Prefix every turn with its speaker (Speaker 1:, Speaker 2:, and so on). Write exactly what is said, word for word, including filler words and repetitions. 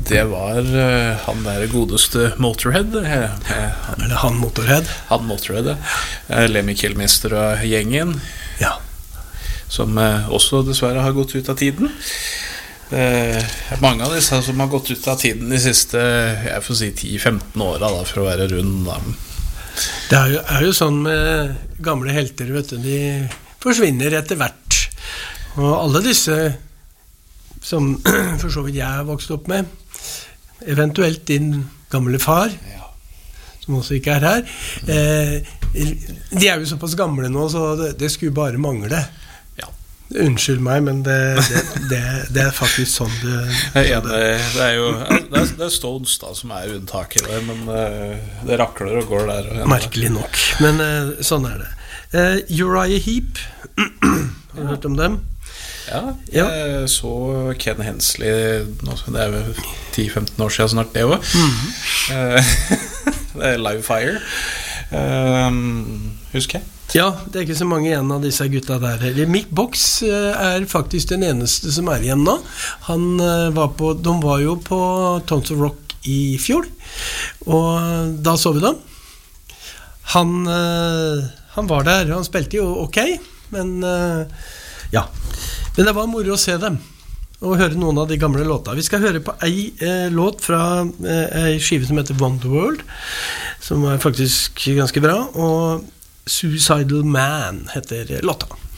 Speaker 1: Det var uh, han der godeste Motorhead uh,
Speaker 2: Eller han Motorhead
Speaker 1: Han Motorhead, uh, Lemmy Kilmister og gjengen
Speaker 2: Ja
Speaker 1: Som uh, også dessverre har gått ut av tiden uh, Mange av disse som har gått ut av tiden de siste, jeg får si ti til femten åra da, for å være rund da.
Speaker 2: Det er jo, er jo sånn med gamle helter, vet du, de forsvinner etter hvert Og alle disse som for så vidt jeg har vokst opp med eventuelt din gamle far
Speaker 1: ja.
Speaker 2: Som også ikke er her eh, de er jo såpass gamle nå så det, det skulle bare mangle
Speaker 1: ja.
Speaker 2: Unnskyld meg, men det, det, det, det er faktisk sånn det,
Speaker 1: ja, det, det er jo det er, det er Stones da som er unntaket der, men uh, det rakler og går der og
Speaker 2: merkelig nok, men uh, sånn er det uh, Uriah Heep har du hørt om dem?
Speaker 1: Ja, jeg så Ken Hensley det er jo ti til femten år siden snart det også mm-hmm. Det er Live Fire um, husker jeg
Speaker 2: Ja, det er ikke så mange igjen av disse gutta der Mick Box er faktisk den eneste som er igjen nå Han var på, de var jo på Tons of Rock i fjor Og da så vi dem Han, han var der, han spilte jo ok Men ja Men det var moro å se dem Og høre noen av de gamle låta Vi skal høre på ei eh, låt fra eh, ei skive som heter Wonderworld Som er faktisk ganske bra Og Suicidal Man heter låta